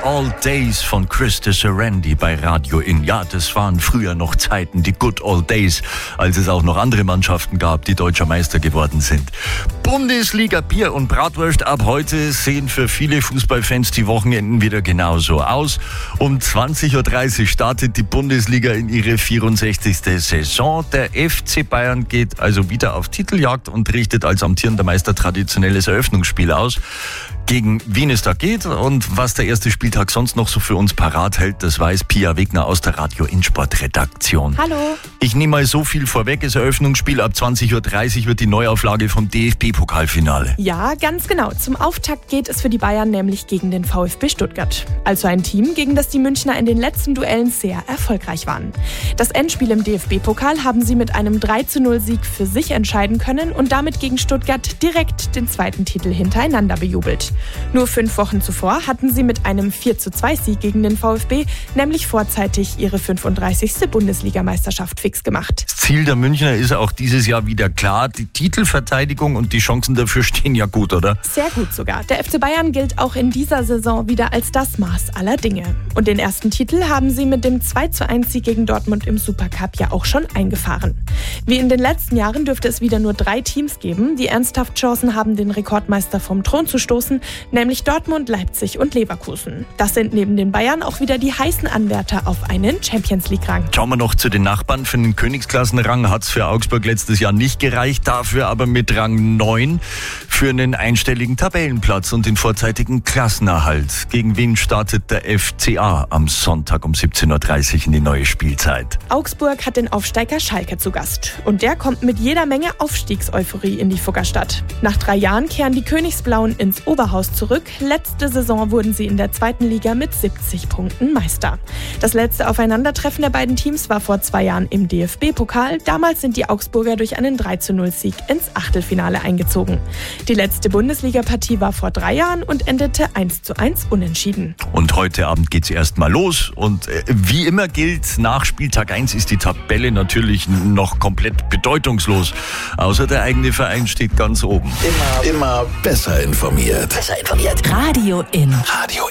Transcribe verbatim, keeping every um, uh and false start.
Old Days von Krista Serendi bei Radio In. Ja, das waren früher noch Zeiten, die Good Old Days, als es auch noch andere Mannschaften gab, die deutscher Meister geworden sind. Bundesliga Bier und Bratwurst ab heute sehen für viele Fußballfans die Wochenenden wieder genauso aus. Um zwanzig Uhr dreißig startet die Bundesliga in ihre vierundsechzigste Saison. Der F C Bayern geht also wieder auf Titeljagd und richtet als amtierender Meister traditionelles Eröffnungsspiel aus. Gegen wen es da geht und was der erste Spieltag sonst noch so für uns parat hält, das weiß Pia Wegner aus der Radio In Sport Redaktion. Hallo. Ich nehme mal so viel vorweg, das Eröffnungsspiel ab zwanzig Uhr dreißig wird die Neuauflage vom D F B-Pokalfinale. Ja, ganz genau. Zum Auftakt geht es für die Bayern nämlich gegen den VfB Stuttgart. Also ein Team, gegen das die Münchner in den letzten Duellen sehr erfolgreich waren. Das Endspiel im D F B-Pokal haben sie mit einem drei zu null Sieg für sich entscheiden können und damit gegen Stuttgart direkt den zweiten Titel hintereinander bejubelt. Nur fünf Wochen zuvor hatten sie mit einem vier zu zwei Sieg gegen den VfB nämlich vorzeitig ihre fünfunddreißigste Bundesligameisterschaft fix gemacht. Das Ziel der Münchner ist auch dieses Jahr wieder klar. Die Titelverteidigung und die Chancen dafür stehen ja gut, oder? Sehr gut sogar. Der F C Bayern gilt auch in dieser Saison wieder als das Maß aller Dinge. Und den ersten Titel haben sie mit dem zwei zu eins Sieg gegen Dortmund im Supercup ja auch schon eingefahren. Wie in den letzten Jahren dürfte es wieder nur drei Teams geben, die ernsthaft Chancen haben, den Rekordmeister vom Thron zu stoßen, nämlich Dortmund, Leipzig und Leverkusen. Das sind neben den Bayern auch wieder die heißen Anwärter auf einen Champions-League-Rang. Schauen wir noch zu den Nachbarn. Für den Königsklassenrang hat es für Augsburg letztes Jahr nicht gereicht, dafür aber mit Rang neun für einen einstelligen Tabellenplatz und den vorzeitigen Klassenerhalt. Gegen wen startet der F C A am Sonntag um siebzehn Uhr dreißig in die neue Spielzeit? Augsburg hat den Aufsteiger Schalke zu Gast. Und der kommt mit jeder Menge Aufstiegseuphorie in die Fuggerstadt. Nach drei Jahren kehren die Königsblauen ins Oberhaus zurück. Letzte Saison wurden sie in der zweiten Liga mit siebzig Punkten Meister. Das letzte Aufeinandertreffen der beiden Teams war vor zwei Jahren im D F B-Pokal. Damals sind die Augsburger durch einen drei zu null Sieg ins Achtelfinale eingezogen. Die letzte Bundesliga-Partie war vor drei Jahren und endete eins zu eins unentschieden. Und heute Abend geht's erst mal los. Und äh, wie immer gilt, nach Spieltag eins ist die Tabelle natürlich noch komplett bedeutungslos. Außer der eigene Verein steht ganz oben. Immer, immer besser informiert. Besser informiert. Radio In. Radio